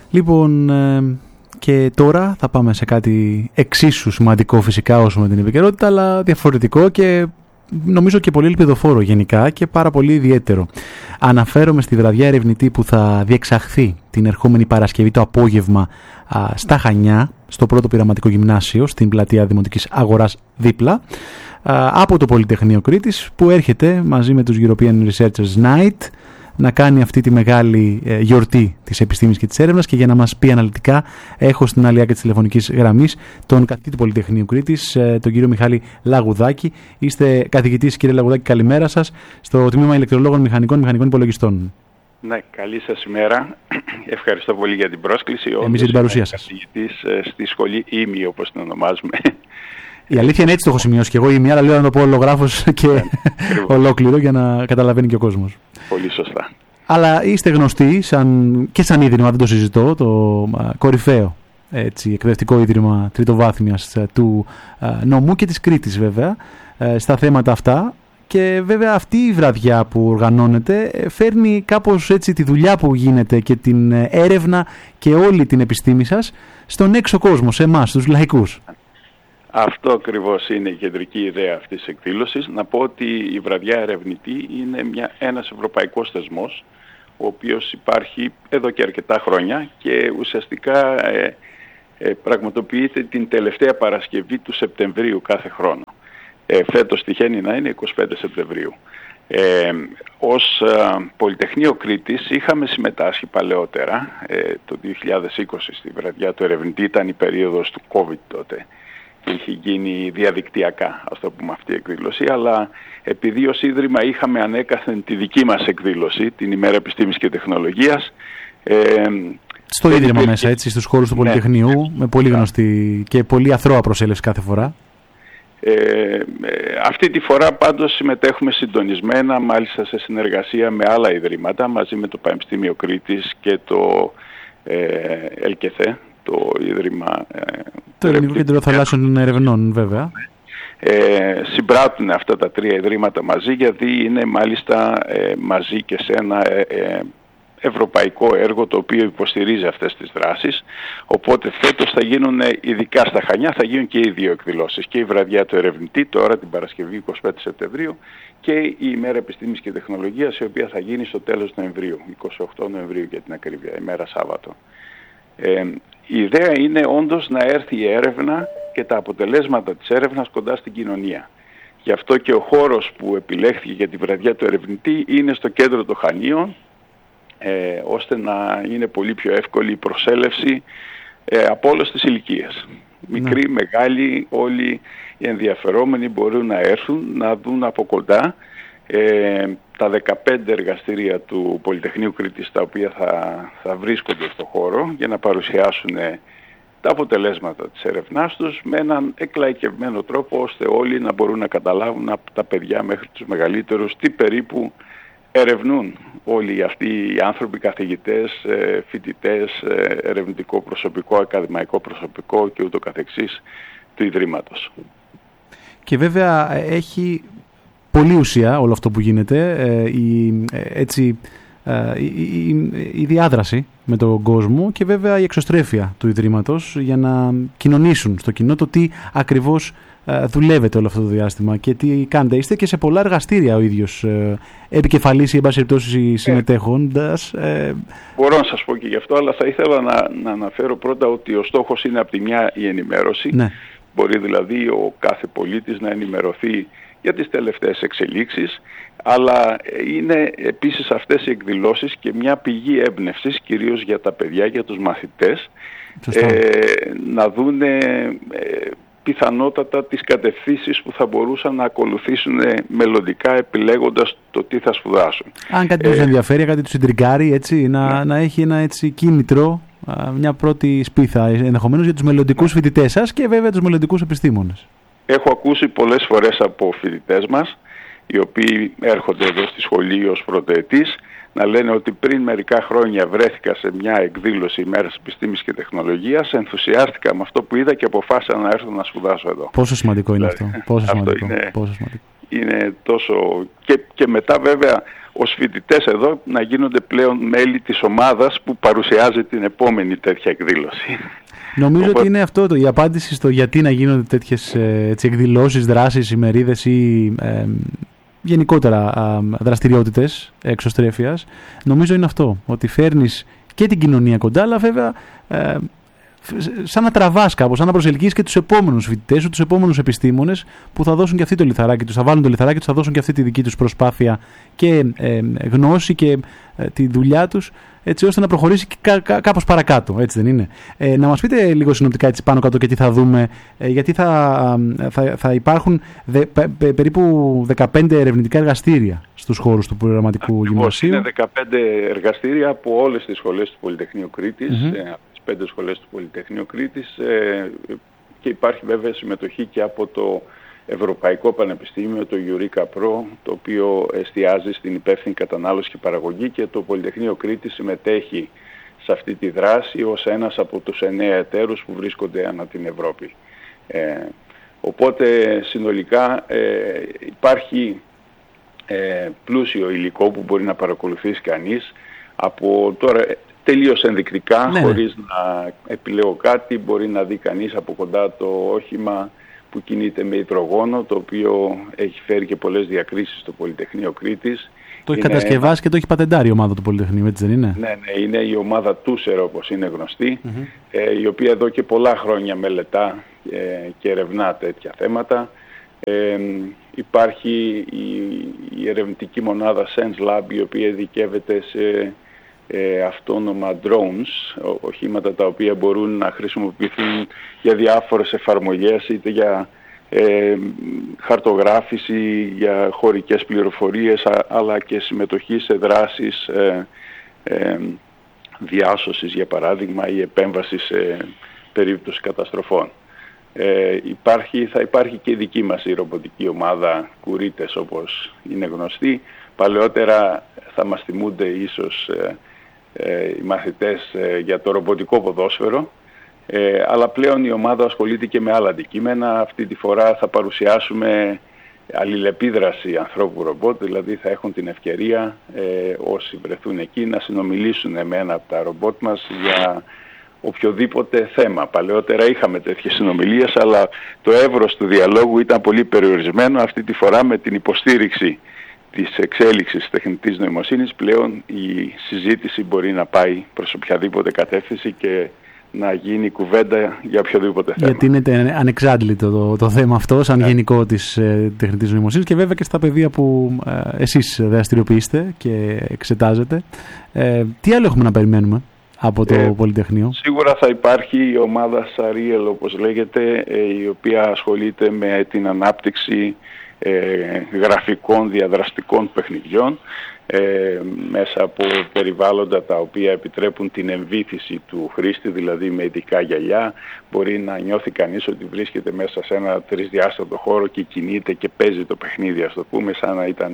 Λοιπόν, και τώρα θα πάμε σε κάτι εξίσου σημαντικό φυσικά όσο με την επικαιρότητα, αλλά διαφορετικό και νομίζω και πολύ ελπιδοφόρο γενικά και πάρα πολύ ιδιαίτερο. Αναφέρομαι στη βραδιά ερευνητή που θα διεξαχθεί την ερχόμενη Παρασκευή το απόγευμα στα Χανιά, στο πρώτο πειραματικό γυμνάσιο, στην πλατεία Δημοτικής Αγοράς δίπλα, από το Πολυτεχνείο Κρήτης, που έρχεται μαζί με τους European Researchers Night να κάνει αυτή τη μεγάλη γιορτή της επιστήμης και της έρευνας. Και για να μας πει αναλυτικά, έχω στην άλλη άκρη της τηλεφωνικής γραμμής τον καθηγητή του Πολυτεχνείου Κρήτης, τον κύριο Μιχάλη Λαγουδάκη. Είστε καθηγητής, κύριε Λαγουδάκη, καλημέρα σας, στο Τμήμα Ηλεκτρολόγων Μηχανικών Υπολογιστών. Ναι, καλή σας ημέρα. Ευχαριστώ πολύ για την πρόσκληση. Εμείς για την παρουσία σας. Καθηγητής στη σχολή ΙΜΗ, όπως την ονομάζουμε. Η αλήθεια είναι, έτσι το έχω σημειώσει και εγώ, ΙΜΗ, αλλά λέω να το πω ολογράφος και ολόκληρο για να καταλαβαίνει και ο κόσμος. Πολύ σωστά. Αλλά είστε γνωστοί και σαν ίδρυμα, δεν το συζητώ, το κορυφαίο εκπαιδευτικό ίδρυμα τριτοβάθμιας του νομού και της Κρήτης βέβαια, στα θέματα αυτά. Και βέβαια αυτή η βραδιά που οργανώνεται φέρνει κάπως έτσι τη δουλειά που γίνεται και την έρευνα και όλη την επιστήμη σας στον έξω κόσμο, σε εμάς, τους λαϊκούς. Αυτό ακριβώς είναι η κεντρική ιδέα αυτής της εκδήλωσης. Να πω ότι η βραδιά ερευνητή είναι ένας ευρωπαϊκός θεσμός, ο οποίος υπάρχει εδώ και αρκετά χρόνια και ουσιαστικά πραγματοποιείται την τελευταία Παρασκευή του Σεπτεμβρίου κάθε χρόνο. Φέτος τυχαίνει να είναι 25 Σεπτεμβρίου. Ως Πολυτεχνείο Κρήτης είχαμε συμμετάσχει παλαιότερα, το 2020 στη βραδιά του ερευνητή, ήταν η περίοδος του COVID τότε και είχε γίνει διαδικτυακά, ας το πούμε, αυτή η εκδήλωση, αλλά επειδή ως Ίδρυμα είχαμε ανέκαθεν τη δική μας εκδήλωση, την ημέρα επιστήμης και τεχνολογίας, στο Ίδρυμα μέσα, έτσι, στους χώρους του Πολυτεχνείου, με πολύ γνωστή και πολύ αθρώα προσέλευση κάθε φορά. Αυτή τη φορά πάντως συμμετέχουμε συντονισμένα, μάλιστα σε συνεργασία με άλλα ιδρύματα, μαζί με το Πανεπιστήμιο Κρήτης και το ΕΛΚΕΘΕ, το Ίδρυμα... Το Ελληνικό Κέντρο Θαλάσσιων Ερευνών, βέβαια. Συμπράττουν αυτά τα τρία ιδρύματα μαζί, γιατί είναι μάλιστα μαζί και σε ένα ευρωπαϊκό έργο το οποίο υποστηρίζει αυτές τις δράσεις. Οπότε φέτος θα γίνουν, ειδικά στα Χανιά, θα γίνουν και οι δύο εκδηλώσεις. Και η βραδιά του ερευνητή, τώρα την Παρασκευή 25 Σεπτεμβρίου, και η ημέρα επιστήμης και τεχνολογίας, η οποία θα γίνει στο τέλος Νοεμβρίου, 28 Νοεμβρίου για την ακρίβεια, ημέρα Σάββατο. Η ιδέα είναι όντως να έρθει η έρευνα και τα αποτελέσματα της έρευνας κοντά στην κοινωνία. Γι' αυτό και ο χώρος που επιλέχθηκε για τη βραδιά του ερευνητή είναι στο κέντρο των Χανίων, ώστε να είναι πολύ πιο εύκολη η προσέλευση από όλες τις ηλικίες. Μικροί, μεγάλοι, όλοι οι ενδιαφερόμενοι μπορούν να έρθουν, να δουν από κοντά τα 15 εργαστήρια του Πολυτεχνείου Κρήτης, τα οποία θα βρίσκονται στο χώρο για να παρουσιάσουν τα αποτελέσματα της έρευνάς τους με έναν εκλαϊκευμένο τρόπο, ώστε όλοι να μπορούν να καταλάβουν, από τα παιδιά μέχρι τους μεγαλύτερους, τι περίπου ερευνούν όλοι αυτοί οι άνθρωποι, καθηγητές, φοιτητές, ερευνητικό προσωπικό, ακαδημαϊκό προσωπικό και ούτω καθεξής του Ιδρύματος. Και βέβαια έχει πολλή ουσία όλο αυτό που γίνεται, η διάδραση με τον κόσμο και βέβαια η εξωστρέφεια του Ιδρύματος για να κοινωνήσουν στο κοινό το τι ακριβώς δουλεύετε όλο αυτό το διάστημα και τι κάνετε. Είστε και σε πολλά εργαστήρια ο ίδιος επικεφαλής ή εν πάση περιπτώσει συμμετέχοντας. Μπορώ να σας πω και γι' αυτό, αλλά θα ήθελα να αναφέρω πρώτα ότι ο στόχος είναι από τη μια η ενημέρωση. Ναι. Μπορεί δηλαδή ο κάθε πολίτης να ενημερωθεί για τις τελευταίες εξελίξεις, αλλά είναι επίσης αυτές οι εκδηλώσεις και μια πηγή έμπνευσης, κυρίως για τα παιδιά, για τους μαθητές, να δούνε πιθανότατα τις κατευθύνσεις που θα μπορούσαν να ακολουθήσουν μελλοντικά, επιλέγοντας το τι θα σπουδάσουν. Αν κάτι τους ενδιαφέρει, κάτι τους συντριγκάρει, έτσι, να έχει ένα έτσι κίνητρο, μια πρώτη σπίθα ενδεχομένως για τους μελλοντικούς φοιτητές σας και βέβαια τους μελλοντικούς επιστήμονες. Έχω ακούσει πολλές φορές από φοιτητές μας, οι οποίοι έρχονται εδώ στη σχολή ως πρωτοετής, να λένε ότι πριν μερικά χρόνια βρέθηκα σε μια εκδήλωση ημέρας επιστήμης και τεχνολογίας, ενθουσιάστηκα με αυτό που είδα και αποφάσισα να έρθω να σπουδάσω εδώ. Πόσο σημαντικό είναι αυτό. Πόσο σημαντικό. Είναι τόσο... Και μετά βέβαια ως φοιτητές εδώ να γίνονται πλέον μέλη της ομάδας που παρουσιάζει την επόμενη τέτοια εκδήλωση. Νομίζω ότι είναι αυτό η απάντηση στο γιατί να γίνονται τέτοιες εκδηλώσεις, δράσεις, ημερίδες ή γενικότερα δραστηριότητες εξωστρέφειας. Νομίζω είναι αυτό, ότι φέρνεις και την κοινωνία κοντά, αλλά βέβαια σαν να τραβάς κάπως, σαν να προσελκύεις και τους επόμενους φοιτητές σου, τους επόμενους επιστήμονες που θα δώσουν και αυτοί το λιθαράκι τους, θα βάλουν το λιθαράκι τους, θα δώσουν και αυτή τη δική τους προσπάθεια και γνώση και τη δουλειά τους, έτσι ώστε να προχωρήσει κάπως παρακάτω, έτσι δεν είναι? Να μας πείτε λίγο συνοπτικά έτσι πάνω κάτω και τι θα δούμε, γιατί θα υπάρχουν περίπου 15 ερευνητικά εργαστήρια στους χώρους του προγραμματικού γυμνασίου. Είναι 15 εργαστήρια από όλες τις σχολές του Πολυτεχνείου Κρήτης, τις 5 σχολές του Πολυτεχνείου Κρήτης, και υπάρχει βέβαια συμμετοχή και από το Ευρωπαϊκό Πανεπιστήμιο, το Eureka Pro, το οποίο εστιάζει στην υπεύθυνη κατανάλωση και παραγωγή, και το Πολυτεχνείο Κρήτης συμμετέχει σε αυτή τη δράση ως ένας από τους 9 εταίρους που βρίσκονται ανά την Ευρώπη. Οπότε συνολικά υπάρχει πλούσιο υλικό που μπορεί να παρακολουθήσει κανείς από τώρα τελείως ενδεικτικά, χωρίς να επιλέγω κάτι. Μπορεί να δει κανείς από κοντά το όχημα που κινείται με υδρογόνο, το οποίο έχει φέρει και πολλές διακρίσεις στο Πολυτεχνείο Κρήτης. Το έχει κατασκευάσει και το έχει πατεντάρει η ομάδα του Πολυτεχνείου, έτσι δεν είναι? Ναι, είναι η ομάδα Τούσερ, όπως είναι γνωστή, η οποία εδώ και πολλά χρόνια μελετά και ερευνά τέτοια θέματα. Υπάρχει η ερευνητική μονάδα Sense Lab, η οποία ειδικεύεται σε αυτόνομα drones, οχήματα τα οποία μπορούν να χρησιμοποιηθούν για διάφορες εφαρμογές, είτε για χαρτογράφηση, για χωρικές πληροφορίες, αλλά και συμμετοχή σε δράσεις διάσωσης, για παράδειγμα, ή επέμβαση σε περίπτωση καταστροφών. Θα υπάρχει και η δική μας η ρομποτική ομάδα Κουρίτες, όπως είναι γνωστή. Παλαιότερα θα μας θυμούνται ίσως οι μαθητές για το ρομποτικό ποδόσφαιρο, αλλά πλέον η ομάδα ασχολείται και με άλλα αντικείμενα. Αυτή τη φορά θα παρουσιάσουμε αλληλεπίδραση ανθρώπου-ρομπότ, δηλαδή θα έχουν την ευκαιρία όσοι βρεθούν εκεί να συνομιλήσουν με ένα από τα ρομπότ μας για οποιοδήποτε θέμα. Παλαιότερα είχαμε τέτοιες συνομιλίες, αλλά το εύρος του διαλόγου ήταν πολύ περιορισμένο. Αυτή τη φορά, με την υποστήριξη της εξέλιξης της τεχνητής νοημοσύνης, πλέον η συζήτηση μπορεί να πάει προς οποιαδήποτε κατεύθυνση και να γίνει κουβέντα για οποιοδήποτε θέμα. Γιατί είναι ανεξάντλητο το θέμα αυτό, σαν γενικό της τεχνητής νοημοσύνης, και βέβαια και στα πεδία που εσείς δραστηριοποιείστε και εξετάζετε. Τι άλλο έχουμε να περιμένουμε από το Πολυτεχνείο? Σίγουρα θα υπάρχει η ομάδα Sariel, όπως λέγεται, η οποία ασχολείται με την ανάπτυξη γραφικών διαδραστικών παιχνιδιών μέσα από περιβάλλοντα τα οποία επιτρέπουν την εμβύθιση του χρήστη, δηλαδή με ειδικά γυαλιά. Μπορεί να νιώθει κανείς ότι βρίσκεται μέσα σε ένα τρισδιάστατο χώρο και κινείται και παίζει το παιχνίδι, ας το πούμε, σαν να ήταν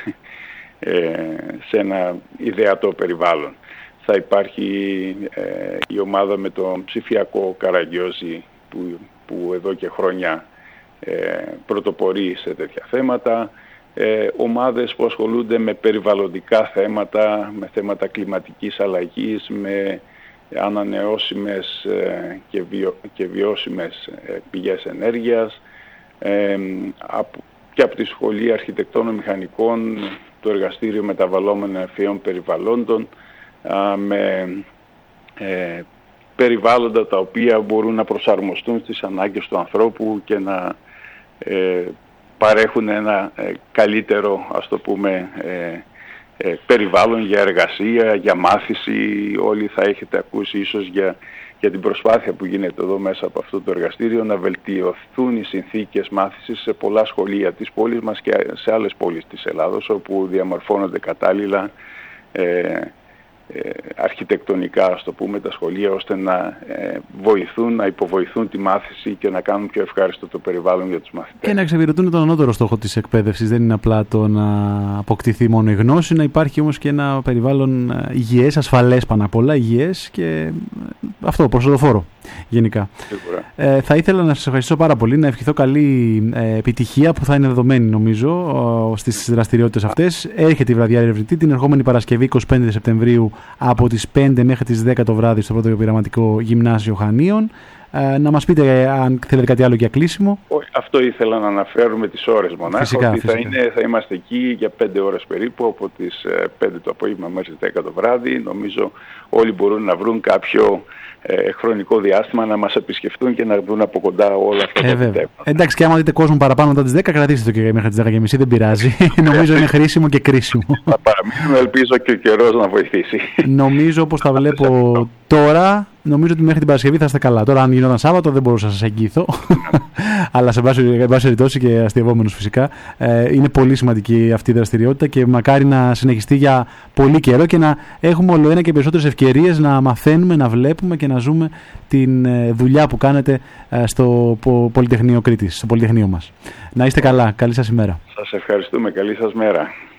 σε ένα ιδεατό περιβάλλον. Θα υπάρχει η ομάδα με τον ψηφιακό Καραγκιόζη που εδώ και χρόνια πρωτοπορεί σε τέτοια θέματα. Ομάδες που ασχολούνται με περιβαλλοντικά θέματα, με θέματα κλιματικής αλλαγής, με ανανεώσιμες και βιώσιμες πηγές ενέργειας, και από τη Σχολή Αρχιτεκτόνων Μηχανικών, το Εργαστήριο Μεταβαλλόμενων Ευφυών Περιβαλλόντων, με περιβάλλοντα τα οποία μπορούν να προσαρμοστούν στις ανάγκες του ανθρώπου και να παρέχουν ένα καλύτερο, ας το πούμε, περιβάλλον για εργασία, για μάθηση. Όλοι θα έχετε ακούσει ίσως για την προσπάθεια που γίνεται εδώ μέσα από αυτό το εργαστήριο να βελτιωθούν οι συνθήκες μάθησης σε πολλά σχολεία της πόλης μας και σε άλλες πόλεις της Ελλάδος, όπου διαμορφώνονται κατάλληλα αρχιτεκτονικά, ας το πούμε, τα σχολεία, ώστε να βοηθούν, να υποβοηθούν τη μάθηση και να κάνουν πιο ευχάριστο το περιβάλλον για τους μαθητές. Και να εξυπηρετούν τον ανώτερο στόχο της εκπαίδευσης. Δεν είναι απλά το να αποκτηθεί μόνο η γνώση, να υπάρχει όμως και ένα περιβάλλον υγιές, ασφαλές πάνω απ' όλα, υγιές και αυτό, προσοδοφόρο γενικά. Θα ήθελα να σας ευχαριστήσω πάρα πολύ, να ευχηθώ καλή επιτυχία που θα είναι δεδομένη νομίζω στις δραστηριότητες αυτές. Έρχεται η βραδιά ερευνητή την ερχόμενη Παρασκευή 25 Σεπτεμβρίου από τις 5 μέχρι τις 10 το βράδυ στο πρώτο πειραματικό γυμνάσιο Χανίων. Να μας πείτε αν θέλετε κάτι άλλο για κλείσιμο. Αυτό ήθελα να αναφέρουμε τις ώρες μονάχα. Φυσικά. Θα είμαστε εκεί για 5 ώρες περίπου, από τις 5 το απόγευμα μέχρι τις 10 το βράδυ. Νομίζω όλοι μπορούν να βρουν κάποιο χρονικό διάστημα να μας επισκεφτούν και να δουν από κοντά όλα αυτά τα επιτεύγματα. Εντάξει, και άμα δείτε κόσμο παραπάνω μετά τις 10, κρατήστε το και μέχρι τις 10.30, δεν πειράζει. Νομίζω είναι χρήσιμο και κρίσιμο. Θα παραμείνουμε, ελπίζω και ο καιρός να βοηθήσει. Νομίζω, όπως τα βλέπω τώρα, νομίζω ότι μέχρι την Παρασκευή θα είστε καλά. Τώρα, αν γινόταν Σάββατο, δεν μπορούσα να σας εγγυηθώ. Αλλά σε βάση περιπτώσει και αστειευόμενος φυσικά, είναι πολύ σημαντική αυτή η δραστηριότητα και μακάρι να συνεχιστεί για πολύ καιρό και να έχουμε όλο ένα και περισσότερες ευκαιρίες να μαθαίνουμε, να βλέπουμε και να ζούμε την δουλειά που κάνετε στο Πολυτεχνείο Κρήτης, στο Πολυτεχνείο μας. Να είστε καλά. Καλή σας ημέρα. Σας ευχαριστούμε. Καλή σας μέρα.